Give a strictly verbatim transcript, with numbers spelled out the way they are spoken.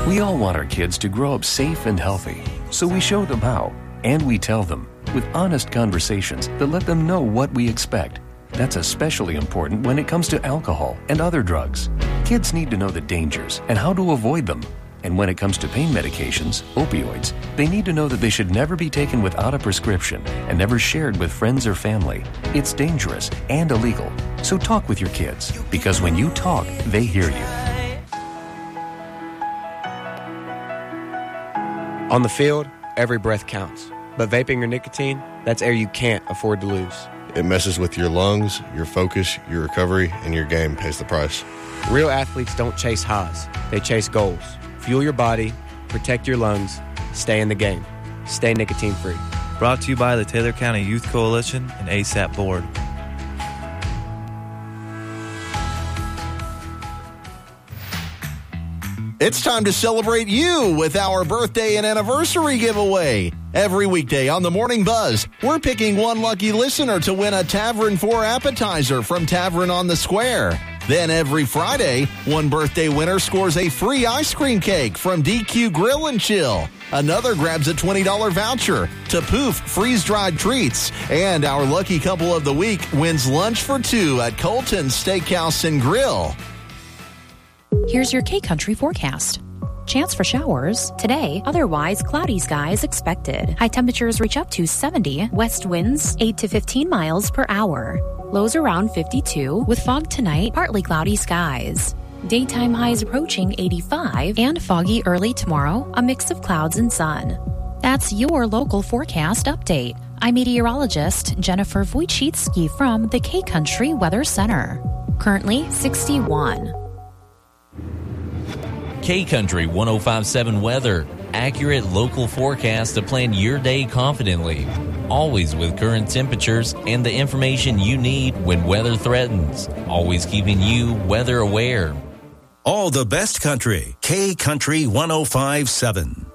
We all want our kids to grow up safe and healthy, so we show them how, and we tell them with honest conversations that let them know what we expect. That's especially important when it comes to alcohol and other drugs. Kids need to know the dangers and how to avoid them. And when it comes to pain medications, opioids, they need to know that they should never be taken without a prescription and never shared with friends or family. It's dangerous and illegal. So talk with your kids, because when you talk, they hear you. On the field, every breath counts. But vaping or nicotine, that's air you can't afford to lose. It messes with your lungs, your focus, your recovery, and your game pays the price. Real athletes don't chase highs. They chase goals. Fuel your body, protect your lungs, stay in the game. Stay nicotine-free. Brought to you by the Taylor County Youth Coalition and A S A P Board. It's time to celebrate you with our birthday and anniversary giveaway. Every weekday on the Morning Buzz, we're picking one lucky listener to win a Tavern four appetizer from Tavern on the Square. Then every Friday, one birthday winner scores a free ice cream cake from D Q Grill and Chill. Another grabs a twenty dollars voucher to Poof freeze-dried treats. And our lucky couple of the week wins lunch for two at Colton's Steakhouse and Grill. Here's your K-Country forecast. Chance for showers today, otherwise cloudy skies expected. High temperatures reach up to seventy, west winds eight to fifteen miles per hour. Lows around fifty-two, with fog tonight, partly cloudy skies. Daytime highs approaching eighty-five, and foggy early tomorrow, a mix of clouds and sun. That's your local forecast update. I'm meteorologist Jennifer Wojcicki from the K-Country Weather Center. Currently sixty-one. K-Country one oh five point seven weather. Accurate local forecast to plan your day confidently. Always with current temperatures and the information you need when weather threatens. Always keeping you weather aware. All the best country. K-Country one oh five point seven.